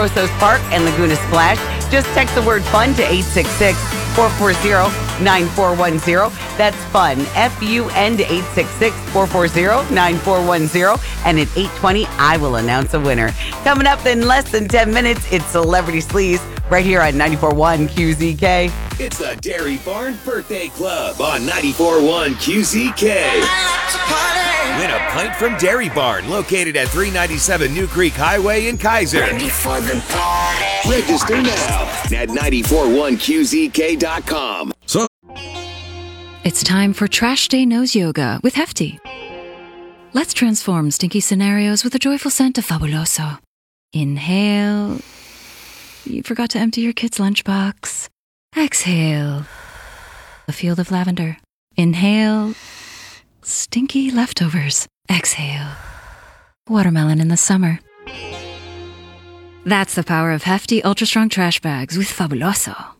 Rosos Park and Laguna Splash. Just text the word FUN to 866-440-9410. That's FUN, F-U-N to 866-440-9410. And at 8:20, I will announce a winner. Coming up in less than 10 minutes, it's Celebrity Sleaze right here on 94.1 QZK. It's the Dairy Barn Birthday Club on 94.1 QZK. Win a pint from Dairy Barn, located at 397 New Creek Highway in Kaiser. Ready for the party. Register now at 941QZK.com. It's time for Trash Day Nose Yoga with Hefty. Let's transform stinky scenarios with a joyful scent of Fabuloso. Inhale. You forgot to empty your kid's lunchbox. Exhale. A field of lavender. Inhale. Stinky leftovers. Exhale. Watermelon in the summer. That's the power of Hefty Ultra Strong Trash Bags with Fabuloso.